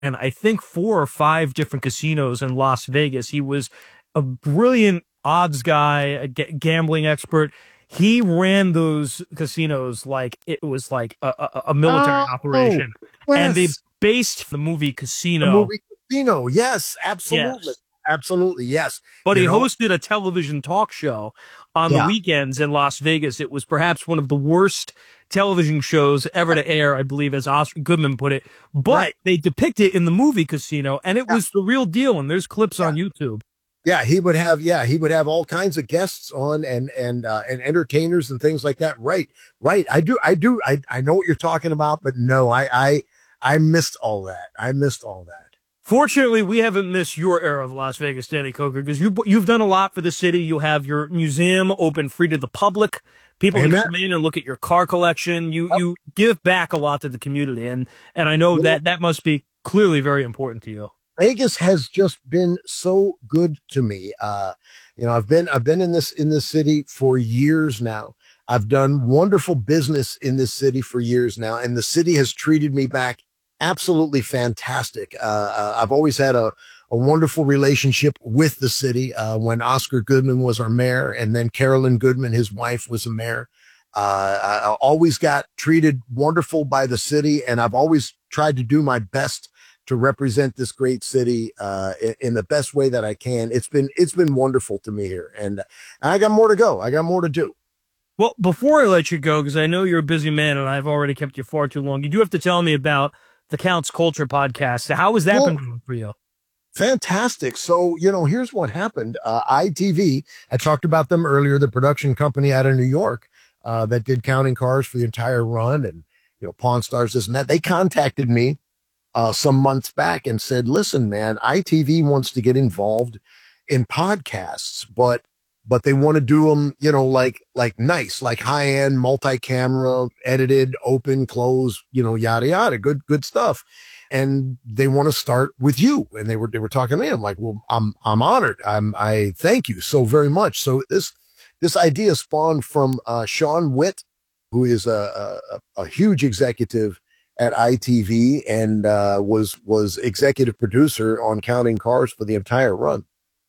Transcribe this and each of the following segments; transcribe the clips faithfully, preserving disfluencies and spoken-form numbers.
and I think four or five different casinos in Las Vegas. He was a brilliant odds guy, a g- gambling expert. He ran those casinos like it was like a, a, a military Oh, operation, and they yes. based the movie The Casino. movie Casino. Yes, absolutely. Yes, Absolutely. Yes. but You he know, hosted a television talk show on the yeah. weekends in Las Vegas. It was perhaps one of the worst television shows ever to air, I believe, as Oscar Goodman put it. But Right. they depict it in the movie Casino, and it Yeah. was the real deal. And there's clips Yeah. on YouTube. Yeah, he would have yeah, he would have all kinds of guests on and and uh, and entertainers and things like that. Right. Right. I do I do I I know what you're talking about, but no, I I I missed all that. I missed all that. Fortunately, we haven't missed your era of Las Vegas, Danny Coker, because you you've done a lot for the city. You have your museum open free to the public. People can Amen. come in and look at your car collection. You Yep. you give back a lot to the community, and and I know Yeah. that that must be clearly very important to you. Vegas has just been so good to me. Uh, you know, I've been I've been in this in this city for years now. I've done wonderful business in this city for years now, and the city has treated me back absolutely fantastic. Uh, uh, I've always had a a wonderful relationship with the city. Uh, when Oscar Goodman was our mayor, and then Carolyn Goodman, his wife, was a mayor. Uh, I, I always got treated wonderful by the city, and I've always tried to do my best to represent this great city uh, in, in the best way that I can. It's been it's been wonderful to me here, and I got more to go. I got more to do. Well, before I let you go, because I know you're a busy man and I've already kept you far too long, you do have to tell me about the Counts Culture podcast. How has that Well, been going for you? fantastic. So you know, here's what happened. Uh, I T V. I talked about them earlier. The production company out of New York uh, that did Counting Cars for the entire run, and you know, Pawn Stars, this and that. They contacted me uh, some months back and said, listen, man, I T V wants to get involved in podcasts, but but they want to do them, you know, like like nice, like high end, multi camera, edited, open, close, you know, yada yada, good good stuff. And they want to start with you. And they were they were talking to me. I'm like, well, I'm I'm honored. I'm I thank you so very much. So this this idea spawned from uh, Sean Witt, who is a, a a huge executive at I T V and uh, was was executive producer on Counting Cars for the entire run,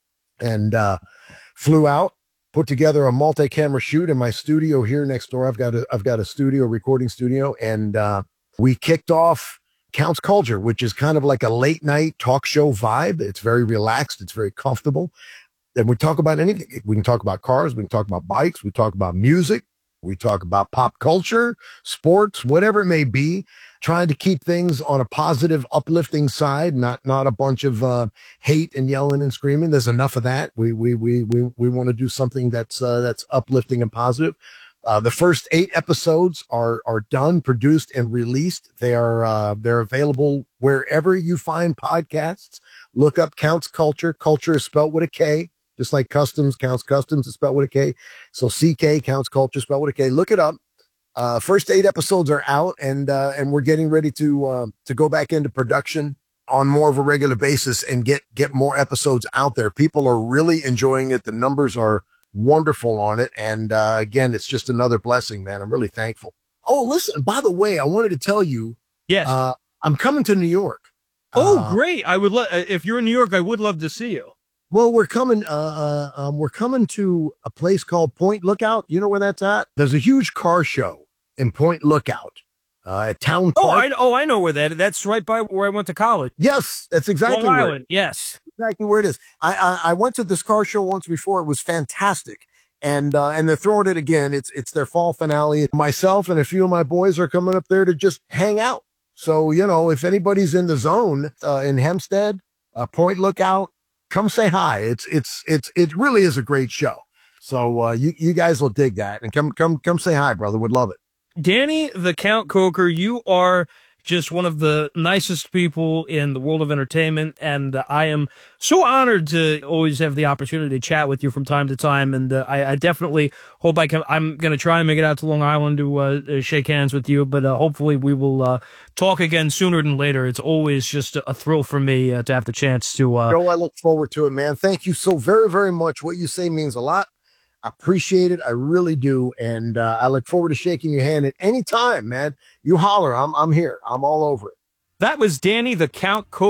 and uh, flew out, put together a multi-camera shoot in my studio here next door. I've got a I've got a studio, recording studio, and uh, we kicked off Counts Culture, which is kind of like a late night talk show vibe. It's very relaxed, it's very comfortable, and we talk about anything. We can talk about cars, we can talk about bikes, we talk about music, we talk about pop culture, sports, whatever it may be, trying to keep things on a positive, uplifting side, not not a bunch of uh, hate and yelling and screaming. There's enough of that. We we we we we want to do something that's uh, that's uplifting and positive. Uh, the first eight episodes are are done, produced, and released. They are uh, they're available wherever you find podcasts. Look up Counts Culture. Culture is spelled with a K, just like Customs. Counts Customs is spelled with a K. So C K, Counts Culture, spelled with a K. Look it up. Uh, first eight episodes are out, and uh, and we're getting ready to uh, to go back into production on more of a regular basis and get get more episodes out there. People are really enjoying it. The numbers are wonderful on it, and uh, again, it's just another blessing, man. I'm really thankful. Oh, listen, by the way, I wanted to tell you, Yes. uh, I'm coming to New York. Oh, Uh, great. I would love, if you're in New York, I would love to see you. well, we're coming. Uh, uh, um, we're coming to a place called Point Lookout. You know where that's at? There's a huge car show in Point Lookout, uh, at Town Oh, Park. I, oh, I know where that is. That's right by where I went to college. Yes, that's exactly Long where, Island. Yes. exactly where it is. I, I I went to this car show once before. It was fantastic, and uh, and they're throwing it again. It's it's their fall finale. Myself and a few of my boys are coming up there to just hang out. So you know, if anybody's in the zone uh, in Hempstead, uh, Point Lookout, come say hi. It's it's it's it really is a great show. So uh, you you guys will dig that, and come come come say hi, brother. Would love it. Danny the Count Coker, you are just one of the nicest people in the world of entertainment, and uh, I am so honored to always have the opportunity to chat with you from time to time. And uh, I, I definitely hope I can. I'm going to try and make it out to Long Island to uh, uh, shake hands with you, but uh, hopefully we will uh, talk again sooner than later. It's always just a, a thrill for me uh, to have the chance to. Uh, Joe, I look forward to it, man. Thank you so very very much. What you say means a lot. I appreciate it. I really do. And uh, I look forward to shaking your hand at any time, man. You holler. I'm I'm here. I'm all over it. That was Danny the Count Coker.